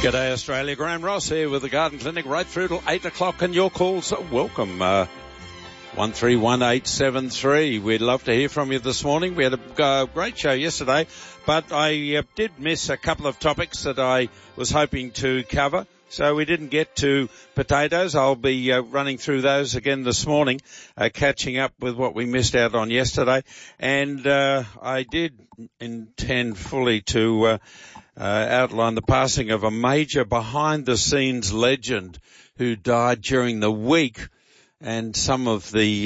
G'day Australia, Graham Ross here with the Garden Clinic right through till 8 o'clock and your calls are welcome. 131873. We'd love to hear from you this morning. We had a great show yesterday, but I did miss a couple of topics that I was hoping to cover. So we didn't get to potatoes. I'll be running through those again this morning, catching up with what we missed out on yesterday. And I did intend fully to outline the passing of a major behind-the-scenes legend who died during the week, and some of the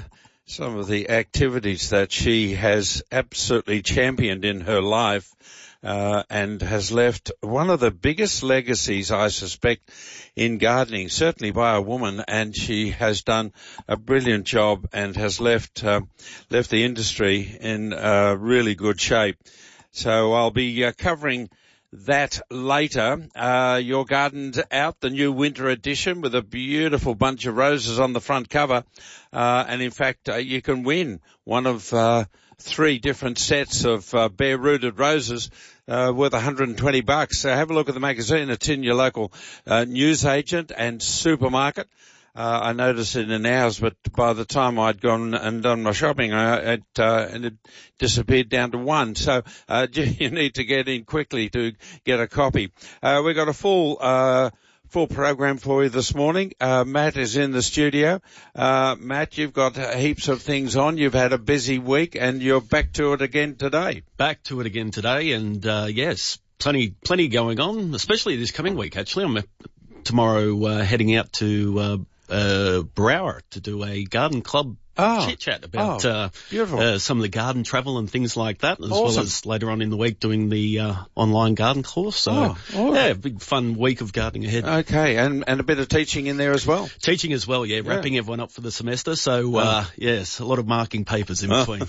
activities that she has absolutely championed in her life. And has left one of the biggest legacies, I suspect, in gardening, certainly by a woman, and she has done a brilliant job and has left the industry in really good shape. So I'll be covering that later. Your Garden's Out, the new winter edition with a beautiful bunch of roses on the front cover. And in fact, you can win one of 3 different sets of bare-rooted roses worth $120. So have a look at the magazine. It's in your local newsagent and supermarket. I noticed it in ours, but by the time I'd gone and done my shopping, it disappeared down to 1. So you need to get in quickly to get a copy. We've got a full program for you this morning. Matt is in the studio. Matt, you've got heaps of things on. You've had a busy week and you're back to it again today. Back to it again today, and yes, plenty going on, especially this coming week, actually. I'm tomorrow heading out to Brower to do a garden club chit-chat about some of the garden travel and things like that, as well as later on in the week doing the online garden course. So, yeah, big fun week of gardening ahead. Okay, and a bit of teaching in there as well? Teaching as well, yeah, wrapping everyone up for the semester. So, yes, a lot of marking papers in between.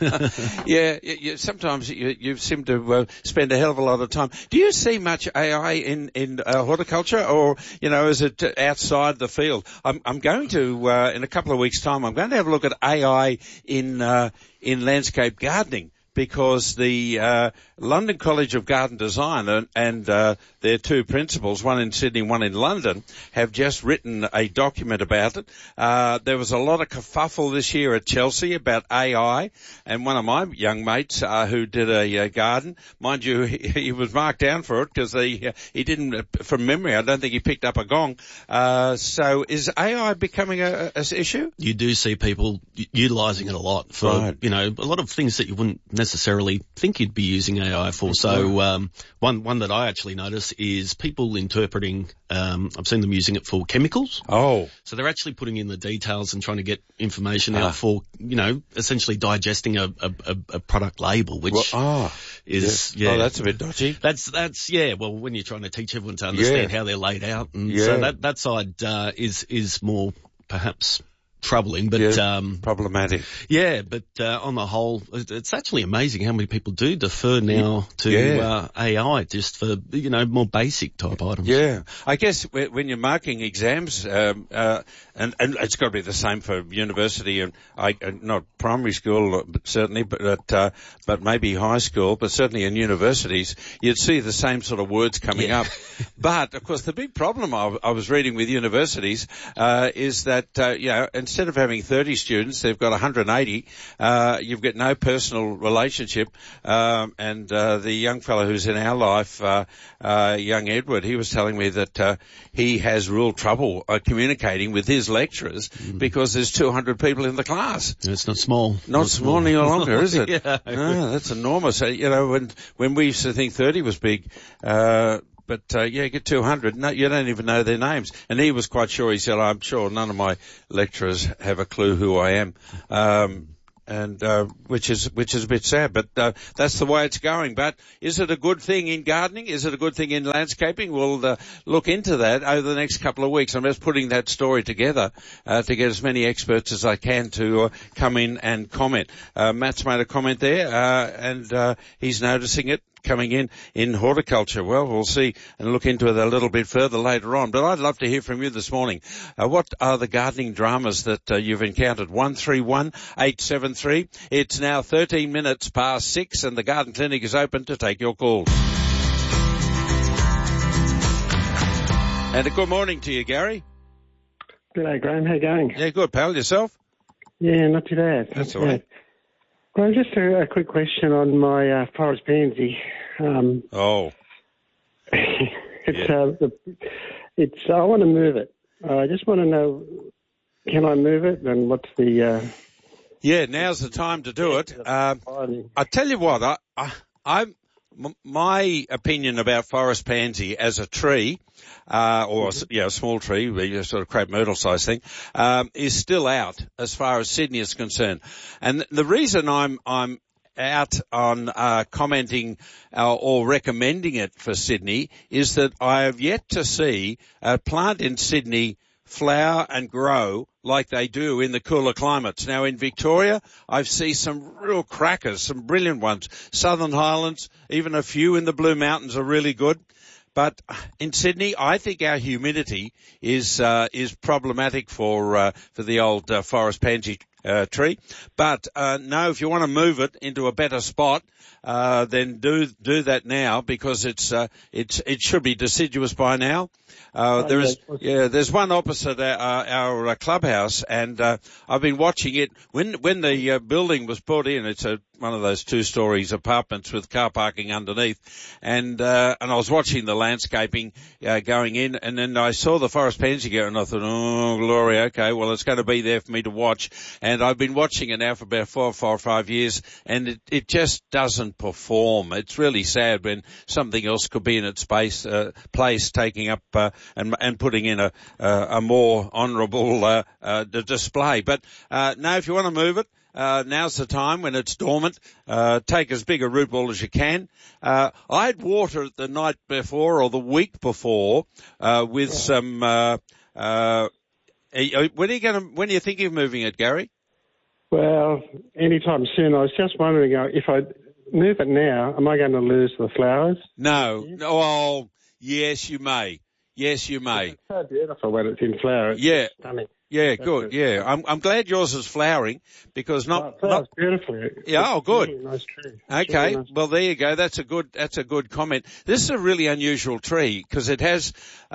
Yeah, sometimes you seem to spend a hell of a lot of time. Do you see much AI in horticulture, or, is it outside the field? I'm going to, in a couple of weeks' time, I'm going to have a look at AI in landscape gardening, because the London College of Garden Design and their 2 principals, one in Sydney, one in London, have just written a document about it. There was a lot of kerfuffle this year at Chelsea about AI, and one of my young mates who did a garden, mind you, he was marked down for it because he didn't, from memory, I don't think he picked up a gong. So is AI becoming an issue? You do see people utilising it a lot for, a lot of things that you wouldn't necessarily think you'd be using AI for. So one that I actually notice is people interpreting, I've seen them using it for chemicals. Oh. So they're actually putting in the details and trying to get information out for, essentially digesting a product label, which is, Oh, that's a bit dodgy. That's, well, when you're trying to teach everyone to understand how they're laid out. And so that side, is more perhaps troubling, but problematic. Yeah, but on the whole, it's actually amazing how many people do defer now to AI just for more basic type items. Yeah, I guess when you're marking exams, and it's got to be the same for university and not primary school certainly, but maybe high school, but certainly in universities, you'd see the same sort of words coming up. But of course, the big problem I was reading with universities is that instead of having 30 students, they've got 180. You've got no personal relationship. And the young fellow who's in our life, young Edward, he was telling me that he has real trouble communicating with his lecturers because there's 200 people in the class. It's not small. Not small any longer, is it? Yeah. No, that's enormous. When we used to think 30 was big, but you get 200. No, you don't even know their names. And he was quite sure. He said, I'm sure none of my lecturers have a clue who I am. Which is a bit sad, but that's the way it's going. But is it a good thing in gardening? Is it a good thing in landscaping? We'll look into that over the next couple of weeks. I'm just putting that story together to get as many experts as I can to come in and comment. Matt's made a comment there, and he's noticing it coming in horticulture. Well, we'll see and look into it a little bit further later on. But I'd love to hear from you this morning. What are the gardening dramas that you've encountered? 131873. It's now 13 minutes past 6 and the Garden Clinic is open to take your calls. And a good morning to you, Gary. G'day, Graham. How you going? Yeah, good, pal. Yourself? Yeah, not too bad. That's all right. Graham, just a quick question on my forest pansy. It's I want to move it. I just want to know, can I move it, and what's the... Yeah, now's the time to do it. I tell you what, my opinion about forest pansy as a tree, a small tree, sort of crepe myrtle size thing, is still out as far as Sydney is concerned. And the reason I'm out on commenting or recommending it for Sydney is that I have yet to see a plant in Sydney flower and grow like they do in the cooler climates. Now in Victoria, I've seen some real crackers, some brilliant ones. Southern Highlands, even a few in the Blue Mountains are really good. But in Sydney, I think our humidity is problematic for the old forest pansy tree. But no, if you want to move it into a better spot, then do that now, because it should be deciduous by now. There's one opposite our clubhouse, and I've been watching it when the building was put in. It's one of those 2-story apartments with car parking underneath, and I was watching the landscaping going in, and then I saw the forest pansy go, and I thought, oh glory, okay, well it's going to be there for me to watch. And I've been watching it now for about 4 or 5 years, and it just doesn't perform. It's really sad when something else could be in its place taking up and putting in a more honourable display. But no, if you want to move it, now's the time when it's dormant. Take as big a root ball as you can. I'd water it the night before or the week before with some. When are you thinking of moving it, Gary? Well, anytime soon. I was just wondering, if I move it now, am I going to lose the flowers? No. Oh, yes, you may. Yes, you may. It's so beautiful when it's in flower. It's stunning. Yeah, good. Yeah, I'm glad yours is flowering, because it flowers beautifully. Yeah, oh, good. Really nice tree. Okay, really nice. Well there you go. That's a good comment. This is a really unusual tree because it has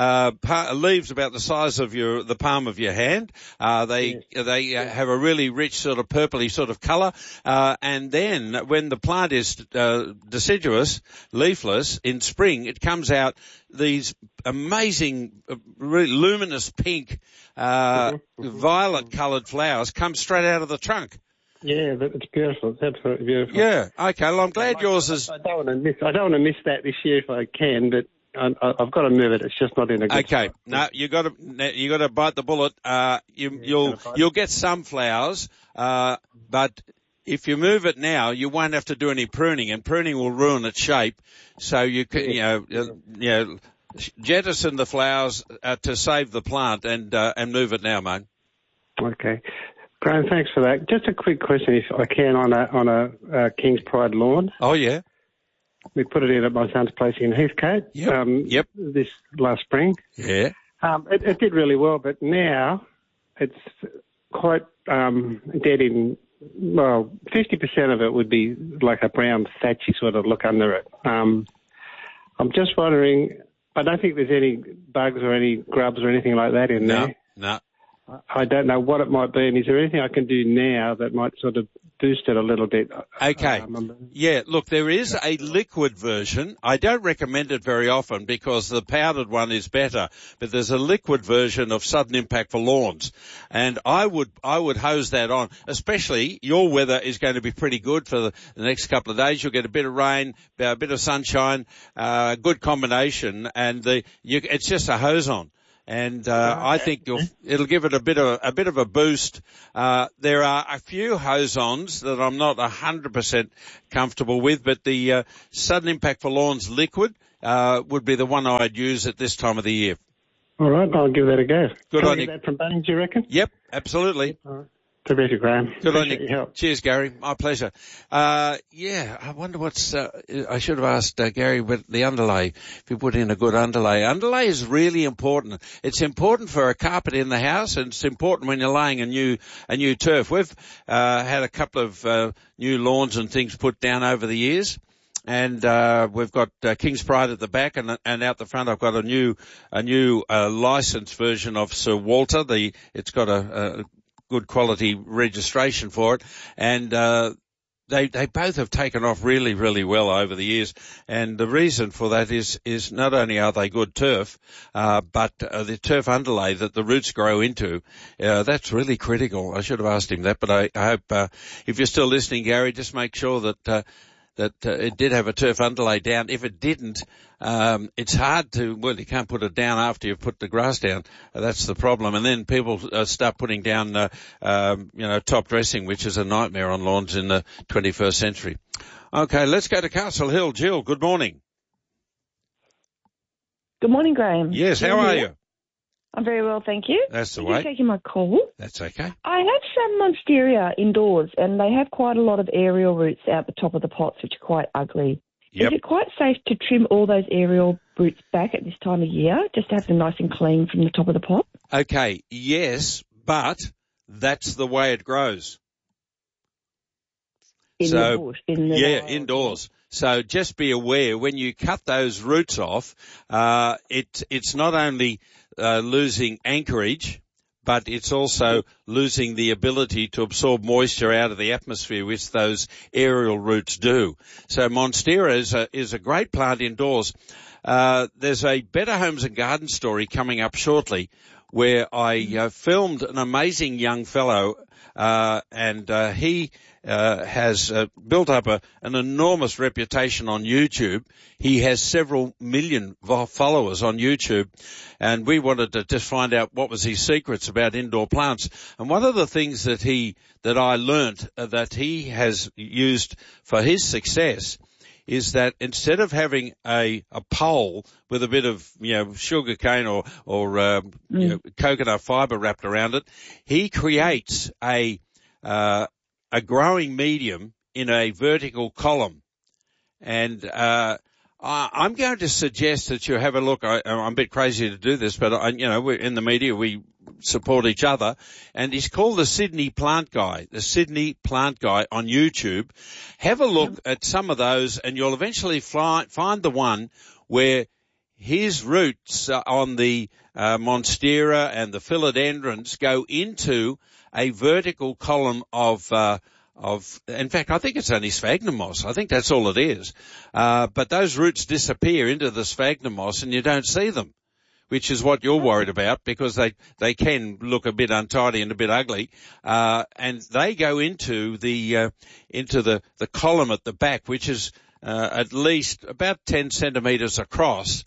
leaves about the size of the palm of your hand. They have a really rich sort of purpley sort of colour, and then when the plant is deciduous, leafless in spring, it comes out these amazing, really luminous pink, violet-coloured flowers come straight out of the trunk. Yeah, it's beautiful. It's absolutely beautiful. Yeah. Okay. Well, I'm glad yours is. I don't want to miss that this year if I can, but I've got to move it. It's just not in a good spot. No, you got to bite the bullet. You'll get some flowers, but if you move it now, you won't have to do any pruning, and pruning will ruin its shape. So you can, jettison the flowers to save the plant, and move it now, mate. Okay. Graham, thanks for that. Just a quick question, if I can, on a King's Pride lawn. Oh, yeah. We put it in at my son's place in Heathcote. Yep. This last spring. Yeah. It did really well, but now it's quite dead in. Well, 50% of it would be like a brown thatchy sort of look under it. I'm just wondering. I don't think there's any bugs or any grubs or anything like that in there. No. I don't know what it might be, and is there anything I can do now that might sort of boost it a little bit? Okay. Yeah, look, there is a liquid version. I don't recommend it very often because the powdered one is better, but there's a liquid version of Sudden Impact for Lawns, and I would hose that on. Especially your weather is going to be pretty good for the next couple of days. You'll get a bit of rain, a bit of sunshine, good combination, and it's just a hose on. And I think it'll give it a bit of a boost. There are a few hose-ons that I'm not 100% comfortable with, but the Sudden Impact for Lawns liquid would be the one I'd use at this time of the year. All right, I'll give that a go. Good on you. That from Bunnings, you reckon? Yep, absolutely. All right. Terrific, Graham. Good on you. Cheers, Gary. My pleasure. I wonder what's, I should have asked Gary, but the underlay, if you put in a good underlay. Underlay is really important. It's important for a carpet in the house, and it's important when you're laying a new turf. We've, had a couple of, new lawns and things put down over the years. and we've got King's Pride at the back, and out the front I've got a new licensed version of Sir Walter. It's got a good quality registration for it, and they both have taken off really, really well over the years, and the reason for that is not only are they good turf, but the turf underlay that the roots grow into, that's really critical. I should have asked him that, but I hope if you're still listening, Gary, just make sure that it did have a turf underlay down. If it didn't, it's hard to, you can't put it down after you've put the grass down. That's the problem. And then people start putting down, top dressing, which is a nightmare on lawns in the 21st century. Okay, let's go to Castle Hill. Jill, good morning. Good morning, Graham. Yes, how are you? I'm very well, thank you. That's the Thank you way. for taking my call. That's okay. I have some monstera indoors, and they have quite a lot of aerial roots out the top of the pots, which are quite ugly. Yep. Is it quite safe to trim all those aerial roots back at this time of year, just to have them nice and clean from the top of the pot? Okay, yes, but that's the way it grows. The bush, wild. Indoors. So just be aware when you cut those roots off, it's not only losing anchorage, but it's also losing the ability to absorb moisture out of the atmosphere, which those aerial roots do. So Monstera is a great plant indoors. There's a Better Homes and Gardens story coming up shortly where I filmed an amazing young fellow, and he has built up an enormous reputation on YouTube. He has several million followers on YouTube, and we wanted to just find out what was his secrets about indoor plants. And one of the things that I learnt that he has used for his success is that instead of having a pole with a bit of, sugar cane or coconut fibre wrapped around it, he creates a growing medium in a vertical column. And I'm going to suggest that you have a look. I'm a bit crazy to do this, but we're in the media, we support each other. And he's called the Sydney Plant Guy on YouTube. Have a look at some of those, and you'll eventually find the one where his roots on the Monstera and the philodendrons go into a vertical column of, in fact, I think it's only sphagnum moss. I think that's all it is. But those roots disappear into the sphagnum moss and you don't see them, which is what you're worried about, because they can look a bit untidy and a bit ugly. And they go into the column at the back, which is, at least about 10 centimetres across.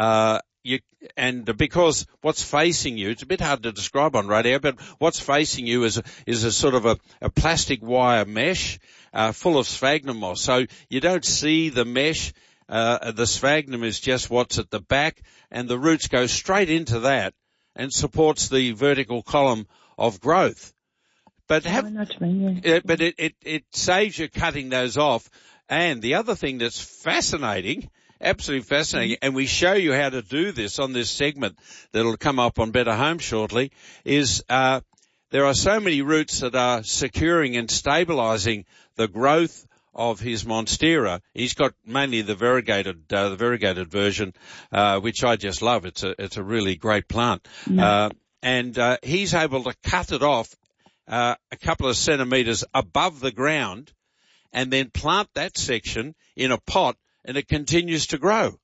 And because what's facing you, it's a bit hard to describe on radio, but what's facing you is a sort of a plastic wire mesh, full of sphagnum moss. So you don't see the mesh. The sphagnum is just what's at the back, and the roots go straight into that and supports the vertical column of growth. But but it saves you cutting those off. And the other thing that's fascinating, absolutely fascinating, and we show you how to do this on this segment that'll come up on Better Home shortly, is there are so many roots that are securing and stabilising the growth of his Monstera. He's got mainly the variegated version, which I just love. It's a really great plant. And he's able to cut it off a couple of centimetres above the ground and then plant that section in a pot, and it continues to grow.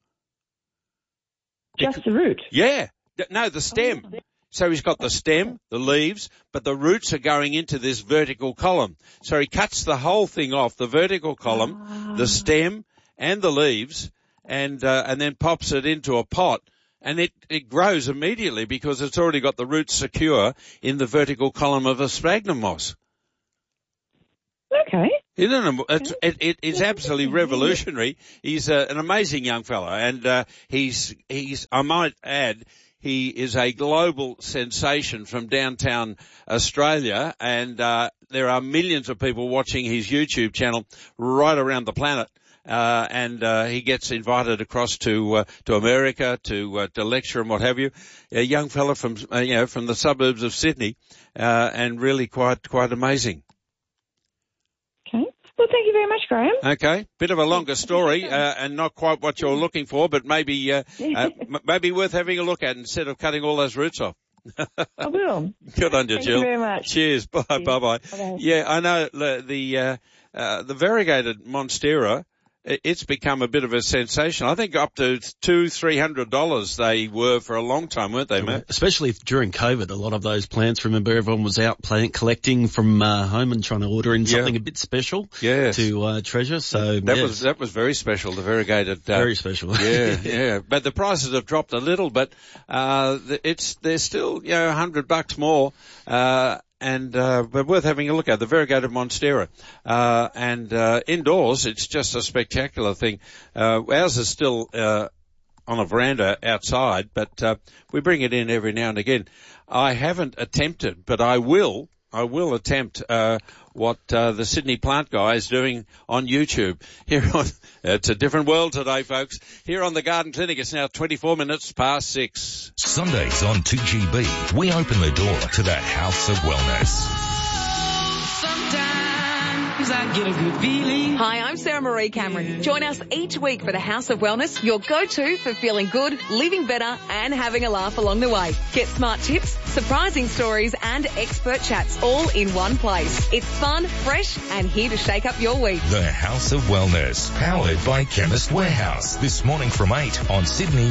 Just the root? Yeah. No, the stem. Oh. So he's got the stem, the leaves, but the roots are going into this vertical column. So he cuts the whole thing off, the vertical column, the stem and the leaves, and then pops it into a pot. And it grows immediately because it's already got the roots secure in the vertical column of a sphagnum moss. Okay. It's absolutely revolutionary. He's an amazing young fellow, and he's I might add, he is a global sensation from downtown Australia, and there are millions of people watching his YouTube channel right around the planet. And he gets invited across to America to lecture and what have you. A young fellow from the suburbs of Sydney, and really quite amazing. Okay. Well, thank you very much, Graham. Okay, bit of a longer story, and not quite what you're looking for, but maybe maybe worth having a look at instead of cutting all those roots off. I will. Good on you, Thank Jill. you very much. Cheers. Bye. Cheers. Bye. Bye-bye. Yeah, I know the variegated Monstera. It's become a bit of a sensation. I think up to $200-300 they were for a long time, weren't they, Matt? Especially during COVID, a lot of those plants, remember, everyone was out collecting from home and trying to order in something a bit special to treasure. So that was very special, the variegated. Very special. Yeah. But the prices have dropped a little, but they're still $100 more. But worth having a look at, the variegated Monstera. Indoors, it's just a spectacular thing. Ours is still, on a veranda outside, but, we bring it in every now and again. I haven't attempted, but I will attempt, what the Sydney plant guy is doing on YouTube. It's a different world today, folks. Here on the Garden Clinic, it's now 24 minutes past 6. Sundays on 2GB, we open the door to the House of Wellness. I get a good feeling. Hi, I'm Sarah Marie Cameron. Join us each week for the House of Wellness, your go-to for feeling good, living better, and having a laugh along the way. Get smart tips, surprising stories, and expert chats all in one place. It's fun, fresh, and here to shake up your week. The House of Wellness, powered by Chemist Warehouse. This morning from 8 on Sydney